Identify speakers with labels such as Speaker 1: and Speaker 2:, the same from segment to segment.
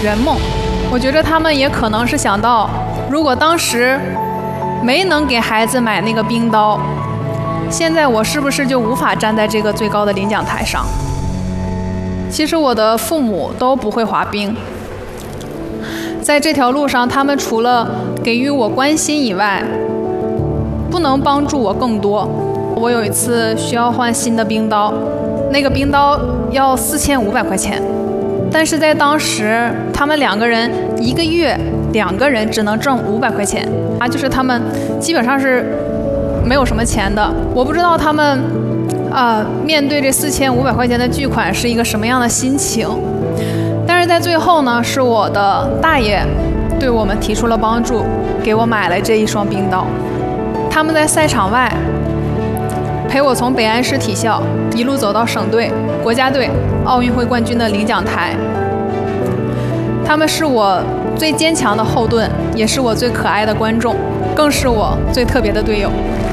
Speaker 1: 圆梦。我觉得他们也可能是想到，如果当时没能给孩子买那个冰刀，现在我是不是就无法站在这个最高的领奖台上？其实我的父母都不会滑冰，在这条路上，他们除了给予我关心以外，不能帮助我更多。我有一次需要换新的冰刀，那个冰刀要4500块钱，但是在当时，他们2个人1个月2个人只能挣500块钱，就是他们基本上是没有什么钱的。我不知道他们面对这4500块钱的巨款是一个什么样的心情。但是在最后呢，是我的大爷对我们提出了帮助，给我买了这一双冰刀。他们在赛场外陪我从北安市体校一路走到省队、国家队、奥运会冠军的领奖台。他们是我最坚强的后盾，也是我最可爱的观众，更是我最特别的队友。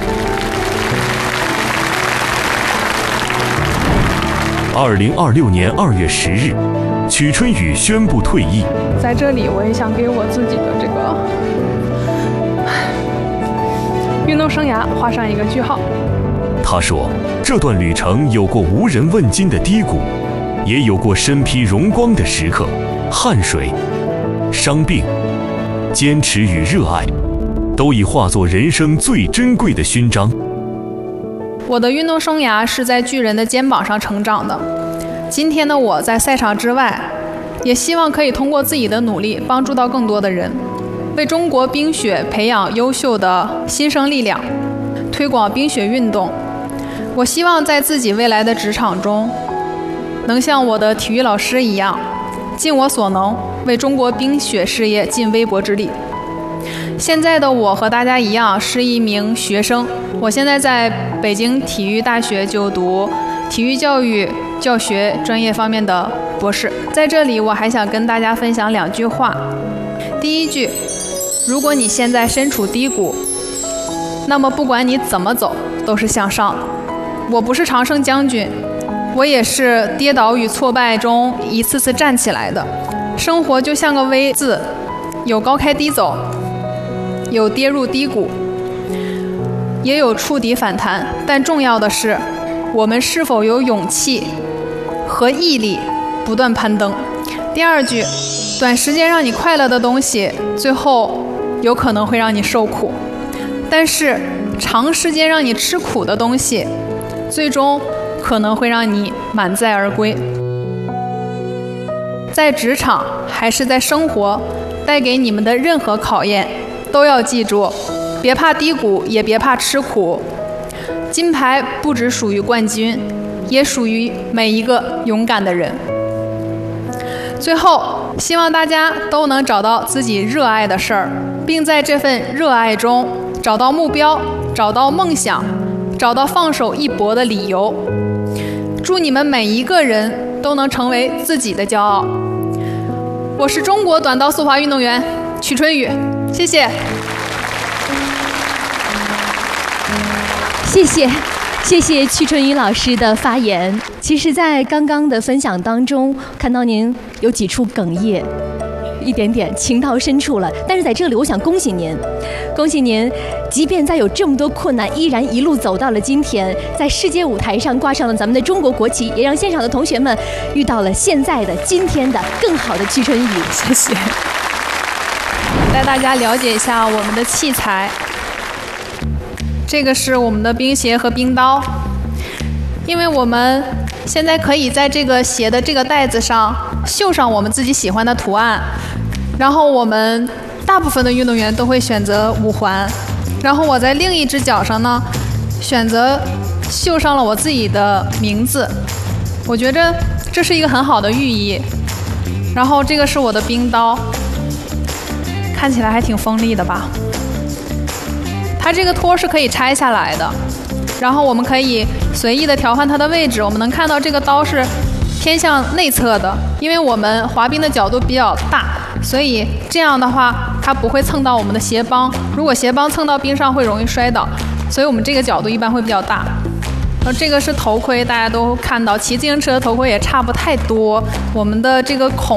Speaker 2: 2026年2月10日，曲春雨宣布退役。
Speaker 1: 在这里，我也想给我自己的这个运动生涯画上一个句号。
Speaker 2: 他说，这段旅程有过无人问津的低谷，也有过身披荣光的时刻，汗水、伤病、坚持与热爱，都已化作人生最珍贵的勋章。
Speaker 1: 我的运动生涯是在巨人的肩膀上成长的。今天的我在赛场之外，也希望可以通过自己的努力帮助到更多的人，为中国冰雪培养优秀的新生力量，推广冰雪运动。我希望在自己未来的职场中，能像我的体育老师一样，尽我所能为中国冰雪事业尽微薄之力。现在的我和大家一样是一名学生，我现在在北京体育大学就读体育教育教学专业方面的博士。在这里我还想跟大家分享2句话。第一句，如果你现在身处低谷，那么不管你怎么走都是向上的。我不是常胜将军，我也是跌倒与挫败中一次次站起来的。生活就像个 V 字，有高开低走，有跌入低谷，也有触底反弹，但重要的是我们是否有勇气和毅力不断攀登。第2句，短时间让你快乐的东西，最后有可能会让你受苦，但是长时间让你吃苦的东西，最终可能会让你满载而归。在职场还是在生活，带给你们的任何考验，都要记住，别怕低谷，也别怕吃苦。金牌不只属于冠军，也属于每一个勇敢的人。最后，希望大家都能找到自己热爱的事儿，并在这份热爱中找到目标，找到梦想，找到放手一搏的理由。祝你们每一个人都能成为自己的骄傲。我是中国短道速滑运动员曲春雨，谢谢。
Speaker 3: 谢谢曲春雨老师的发言。其实在刚刚的分享当中，看到您有几处哽咽，一点点情到深处了。但是在这里我想恭喜您，即便再有这么多困难，依然一路走到了今天，在世界舞台上挂上了咱们的中国国旗，也让现场的同学们遇到了现在的今天的更好的曲春雨。谢谢。
Speaker 1: 带大家了解一下我们的器材。这个是我们的冰鞋和冰刀，因为我们现在可以在这个鞋的这个带子上绣上我们自己喜欢的图案，然后我们大部分的运动员都会选择5环，然后我在另一只脚上呢选择绣上了我自己的名字，我觉着这是一个很好的寓意。然后这个是我的冰刀，看起来还挺锋利的吧。它这个托是可以拆下来的，然后我们可以随意的调换它的位置。我们能看到这个刀是偏向内侧的，因为我们滑冰的角度比较大，所以这样的话它不会蹭到我们的鞋帮。如果鞋帮蹭到冰上会容易摔倒，所以我们这个角度一般会比较大。这个是头盔，大家都看到，骑自行车的头盔也差不太多。我们的这个孔